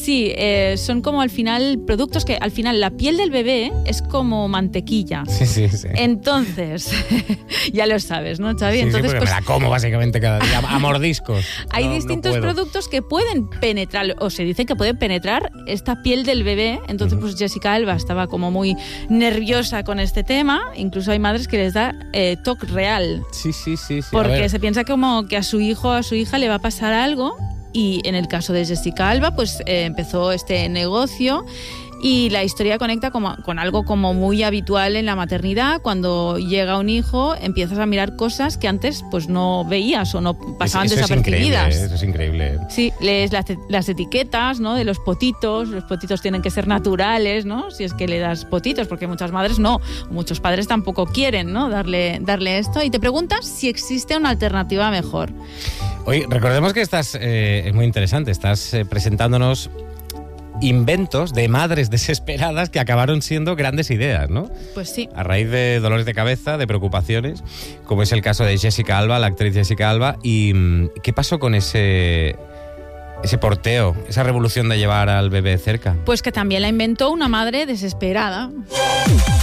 Sí, son como al final productos que al final la piel del bebé es como mantequilla. Sí. Entonces, ya lo sabes, ¿no, Xavi? Sí, Entonces, porque me la como básicamente cada día a mordiscos. Hay No distintos puedo. productos que pueden penetrar, o se dice que pueden penetrar esta piel del bebé. Entonces, pues Jessica Alba estaba como muy nerviosa con este tema. Incluso hay madres que les da TOC real. Sí. Porque se piensa como que a su hijo o a su hija le va a pasar algo. Y en el caso de Jessica Alba, pues empezó este negocio. Y la historia conecta con algo como muy habitual en la maternidad. Cuando llega un hijo, empiezas a mirar cosas que antes pues no veías o no pasaban desapercibidas. Eso es increíble. Sí, lees las etiquetas, ¿no? De los potitos. Los potitos tienen que ser naturales, ¿no? Si es que le das potitos, porque muchas madres no. Muchos padres tampoco quieren, ¿no? Darle esto. Y te preguntas si existe una alternativa mejor. Oye, recordemos que es muy interesante. Estás presentándonos inventos de madres desesperadas que acabaron siendo grandes ideas, ¿no? Pues sí. A raíz de dolores de cabeza, de preocupaciones, como es el caso de Jessica Alba, la actriz Jessica Alba. ¿Y qué pasó con ese porteo, esa revolución de llevar al bebé cerca? Pues que también la inventó una madre desesperada.